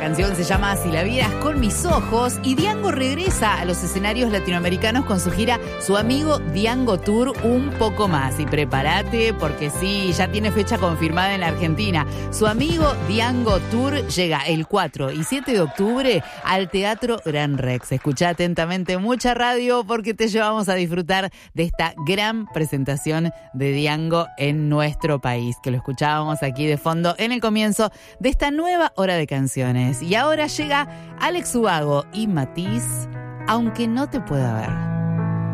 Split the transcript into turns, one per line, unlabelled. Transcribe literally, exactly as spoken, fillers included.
canción se llama Si la vieras con mis ojos y Diango regresa a los escenarios latinoamericanos con su gira Su Amigo Diango Tour Un Poco Más. Y prepárate porque sí, ya tiene fecha confirmada en la Argentina. Su Amigo Diango Tour llega el cuatro y siete de octubre al Teatro Gran Rex. Escuchá atentamente mucha radio porque te llevamos a disfrutar de esta gran presentación de Diango en nuestro país, que lo escuchábamos aquí de fondo en el comienzo de esta nueva hora de canciones. Y ahora llega Alex Ubago y Matiz, Aunque no te pueda ver.